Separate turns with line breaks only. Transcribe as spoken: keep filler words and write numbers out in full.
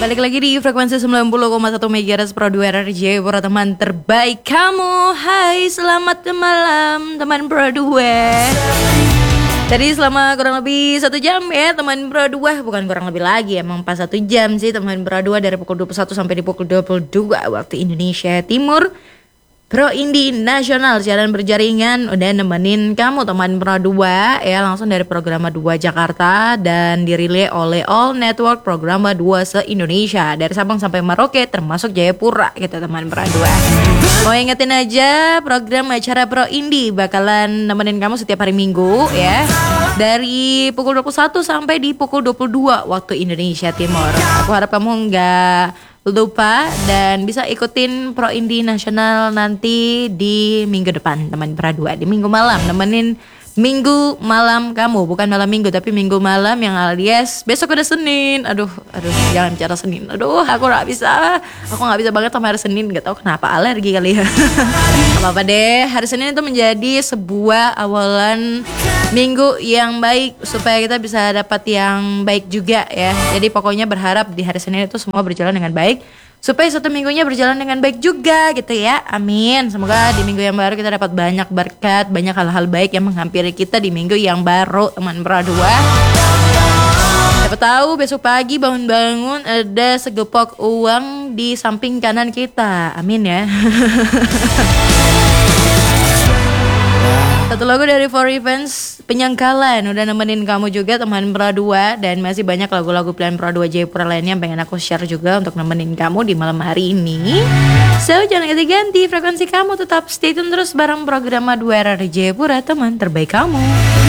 Balik lagi di frekuensi sembilan puluh koma satu MHz Pro dua R R J, para teman terbaik kamu. Hai, selamat malam teman Pro dua. Tadi selama kurang lebih satu jam ya teman Pro dua. Bukan kurang lebih lagi, emang pas satu jam sih teman Pro dua. Dari pukul dua puluh satu sampai di pukul dua puluh dua waktu Indonesia Timur. Pro Indie Nasional siaran berjaringan udah nemenin kamu teman Pro dua ya, langsung dari Programa dua Jakarta dan dirilai oleh All Network Programa dua se-Indonesia dari Sabang sampai Merauke termasuk Jayapura gitu teman Pro dua. Mau ingetin aja program acara Pro Indie bakalan nemenin kamu setiap hari Minggu ya, dari pukul dua puluh satu sampai di pukul dua puluh dua waktu Indonesia Timur. Aku harap kamu nggak lupa dan bisa ikutin Pro Indie Nasional nanti di minggu depan teman Pro dua, di minggu malam nemenin minggu malam kamu, bukan malam minggu tapi minggu malam yang alias besok udah Senin. Aduh, aduh jangan bicara Senin. Aduh, aku nggak bisa, aku nggak bisa banget sama hari Senin. Gak tahu kenapa, alergi kali ya. Gak apa-apa deh, hari Senin itu menjadi sebuah awalan minggu yang baik supaya kita bisa dapat yang baik juga ya. Jadi pokoknya berharap di hari Senin itu semua berjalan dengan baik, supaya satu minggunya berjalan dengan baik juga gitu ya. Amin. Semoga di minggu yang baru kita dapat banyak berkat, banyak hal-hal baik yang menghampiri kita di minggu yang baru teman Pro dua. Siapa tahu besok pagi bangun-bangun ada segepok uang di samping kanan kita. Amin ya. Satu lagu dari Four Events, Penyangkalan, udah nemenin kamu juga teman Pro dua. Dan masih banyak lagu-lagu pilihan Pro dua Jayapura lainnya yang pengen aku share juga untuk nemenin kamu di malam hari ini. So jangan ganti-ganti frekuensi kamu, tetap stay tune terus bareng Programa dua R R Jayapura, teman terbaik kamu.